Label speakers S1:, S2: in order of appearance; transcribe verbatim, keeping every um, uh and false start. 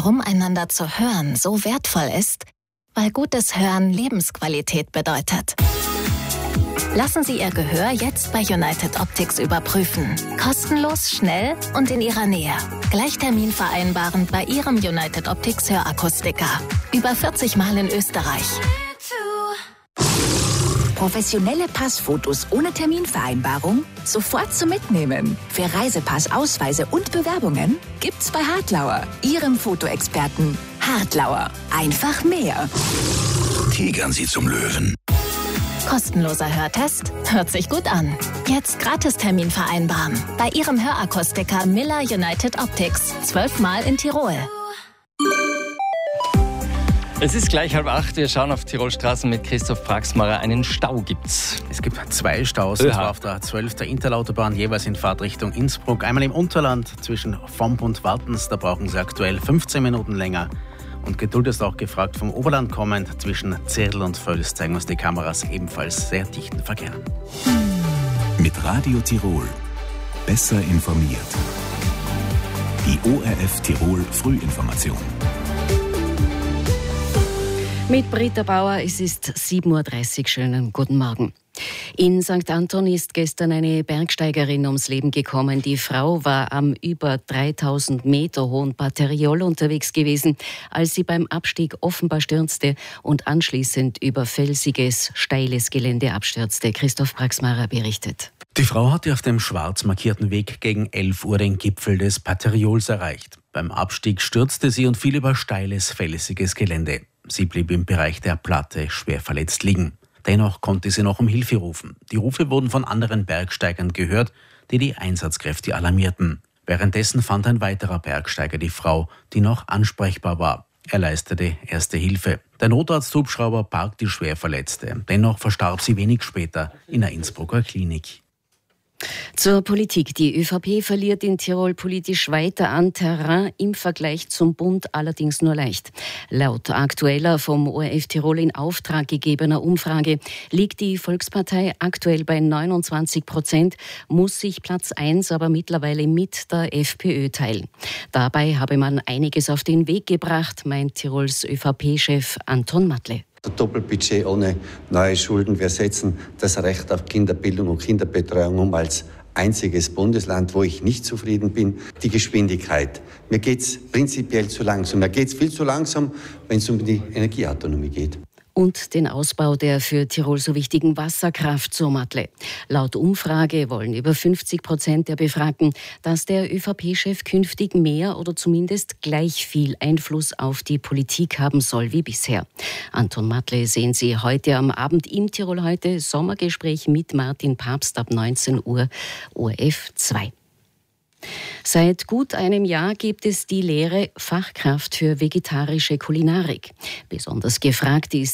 S1: Warum einander zu hören so wertvoll ist? Weil gutes Hören Lebensqualität bedeutet. Lassen Sie Ihr Gehör jetzt bei United Optics überprüfen. Kostenlos, schnell und in Ihrer Nähe. Gleich Termin vereinbaren bei Ihrem United Optics Hörakustiker. Über vierzig Mal in Österreich.
S2: Professionelle Passfotos ohne Terminvereinbarung? Sofort zum Mitnehmen. Für Reisepass, Ausweise und Bewerbungen gibt's bei Hartlauer, Ihrem Fotoexperten. Hartlauer. Einfach mehr.
S3: Tigern Sie zum Löwen.
S1: Kostenloser Hörtest? Hört sich gut an. Jetzt Gratistermin vereinbaren. Bei Ihrem Hörakustiker Miller United Optics. Zwölfmal in Tirol.
S4: Es ist gleich halb acht. Wir schauen auf Tirolstraßen mit Christoph Praxmarer. Einen Stau gibt's.
S5: Es gibt zwei Staus. Das war auf der A zwölf der Interlautobahn, jeweils in Fahrtrichtung Innsbruck. Einmal im Unterland zwischen Vomp und Wartens. Da brauchen Sie aktuell fünfzehn Minuten länger. Und Geduld ist auch gefragt, vom Oberland kommend zwischen Zirl und Völs zeigen uns die Kameras ebenfalls sehr dichten Verkehr.
S3: Mit Radio Tirol. Besser informiert. Die O R F Tirol Frühinformation.
S6: Mit Britta Bauer, es ist sieben Uhr dreißig. Schönen guten Morgen. In Sankt Anton ist gestern eine Bergsteigerin ums Leben gekommen. Die Frau war am über dreitausend Meter hohen Pateriol unterwegs gewesen, als sie beim Abstieg offenbar stürzte und anschließend über felsiges, steiles Gelände abstürzte. Christoph Praxmarer berichtet.
S5: Die Frau hatte auf dem schwarz markierten Weg gegen elf Uhr den Gipfel des Pateriols erreicht. Beim Abstieg stürzte sie und fiel über steiles, felsiges Gelände. Sie blieb im Bereich der Platte schwer verletzt liegen. Dennoch konnte sie noch um Hilfe rufen. Die Rufe wurden von anderen Bergsteigern gehört, die die Einsatzkräfte alarmierten. Währenddessen fand ein weiterer Bergsteiger die Frau, die noch ansprechbar war. Er leistete erste Hilfe. Der Notarzthubschrauber barg die Schwerverletzte. Dennoch verstarb sie wenig später in der Innsbrucker Klinik.
S6: Zur Politik. Die ÖVP verliert in Tirol politisch weiter an Terrain im Vergleich zum Bund, allerdings nur leicht. Laut aktueller vom O R F Tirol in Auftrag gegebener Umfrage liegt die Volkspartei aktuell bei neunundzwanzig Prozent, muss sich Platz eins aber mittlerweile mit der FPÖ teilen. Dabei habe man einiges auf den Weg gebracht, meint Tirols ÖVP-Chef Anton Matle.
S7: Doppelbudget ohne neue Schulden. Wir setzen das Recht auf Kinderbildung und Kinderbetreuung um als einziges Bundesland, wo ich nicht zufrieden bin. Die Geschwindigkeit. Mir geht es prinzipiell zu langsam. Mir geht es viel zu langsam, wenn es um die Energieautonomie geht.
S6: Und den Ausbau der für Tirol so wichtigen Wasserkraft, so Matle. Laut Umfrage wollen über fünfzig Prozent der Befragten, dass der ÖVP-Chef künftig mehr oder zumindest gleich viel Einfluss auf die Politik haben soll wie bisher. Anton Matle sehen Sie heute am Abend im Tirol heute Sommergespräch mit Martin Papst ab neunzehn Uhr O R F zwei. Seit gut einem Jahr gibt es die Lehre Fachkraft für vegetarische Kulinarik. Besonders gefragt ist